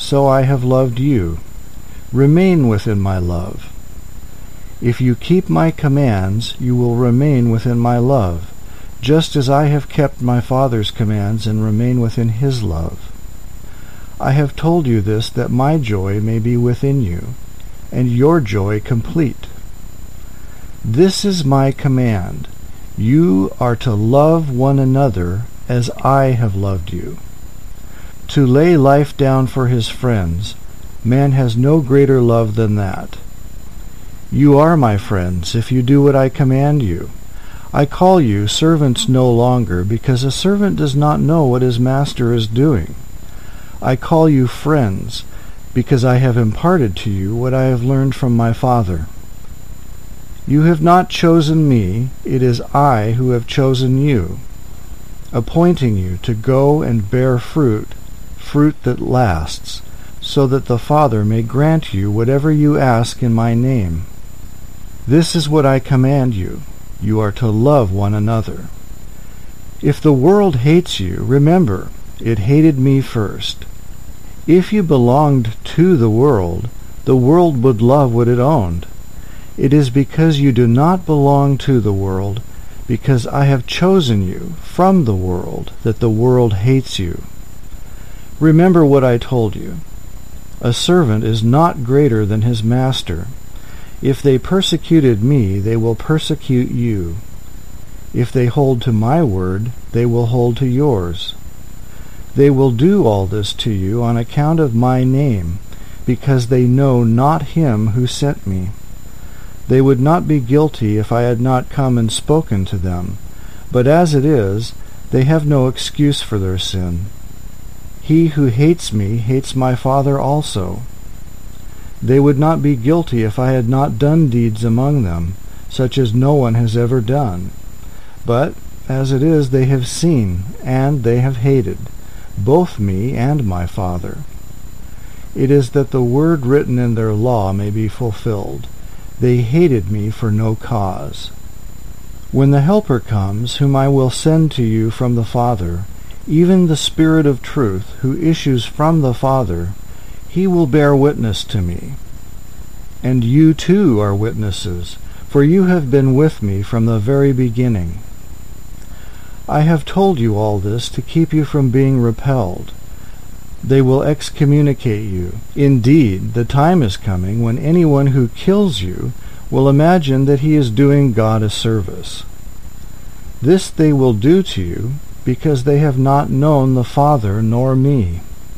so I have loved you. Remain within my love. If you keep my commands, you will remain within my love, just as I have kept my Father's commands and remain within his love. I have told you this that my joy may be within you, and your joy complete. This is my command. You are to love one another as I have loved you. To lay life down for his friends, man has no greater love than that. You are my friends if you do what I command you. I call you servants no longer, because a servant does not know what his master is doing. I call you friends, because I have imparted to you what I have learned from my Father. You have not chosen me, it is I who have chosen you, appointing you to go and bear fruit, fruit that lasts, so that the Father may grant you whatever you ask in my name. This is what I command you. You are to love one another. If the world hates you, remember, it hated me first. If you belonged to the world would love what it owned. It is because you do not belong to the world, because I have chosen you from the world, that the world hates you. Remember what I told you. A servant is not greater than his master. If they persecuted me, they will persecute you. If they hold to my word, they will hold to yours. They will do all this to you on account of my name, because they know not him who sent me. They would not be guilty if I had not come and spoken to them, but as it is, they have no excuse for their sin. He who hates me hates my Father also. They would not be guilty if I had not done deeds among them, such as no one has ever done. But, as it is, they have seen, and they have hated, both me and my Father. It is that the word written in their law may be fulfilled. They hated me for no cause. When the Helper comes, whom I will send to you from the Father, even the Spirit of truth, who issues from the Father, he will bear witness to me. And you too are witnesses, for you have been with me from the very beginning. I have told you all this to keep you from being repelled. They will excommunicate you. Indeed, the time is coming when anyone who kills you will imagine that he is doing God a service. This they will do to you, because they have not known the Father nor me.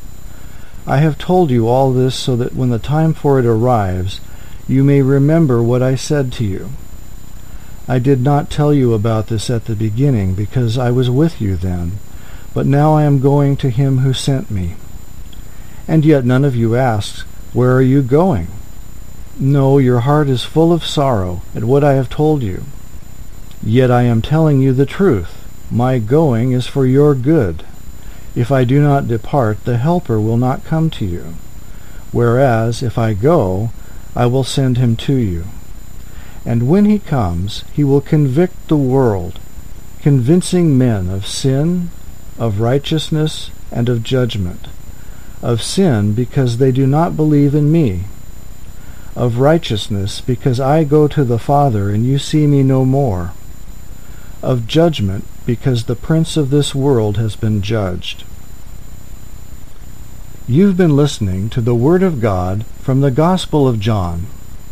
I have told you all this so that when the time for it arrives, you may remember what I said to you. I did not tell you about this at the beginning, because I was with you then, but now I am going to him who sent me. And yet none of you asks, Where are you going? No, your heart is full of sorrow at what I have told you. Yet I am telling you the truth. My going is for your good. If I do not depart, the Helper will not come to you. Whereas, if I go, I will send him to you. And when he comes, he will convict the world, convincing men of sin, of righteousness, and of judgment. Of sin, because they do not believe in me. Of righteousness, because I go to the Father, and you see me no more. Of judgment, because the prince of this world has been judged. You've been listening to the Word of God from the Gospel of John.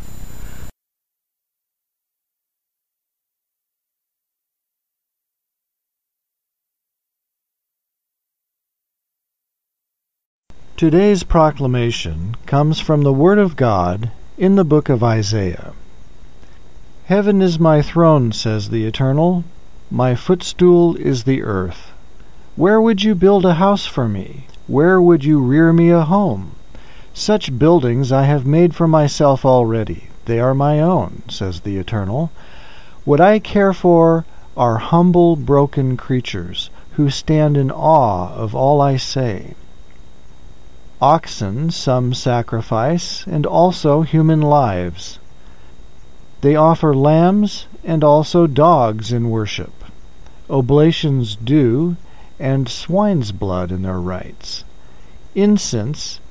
Today's proclamation comes from the Word of God in the book of Isaiah. Heaven is my throne, says the Eternal. My footstool is the earth. Where would you build a house for me? Where would you rear me a home? Such buildings I have made for myself already. They are my own, says the Eternal. What I care for are humble, broken creatures who stand in awe of all I say. Oxen some sacrifice, and also human lives. They offer lambs and also dogs in worship. Oblations do, and swine's blood in their rites. Incense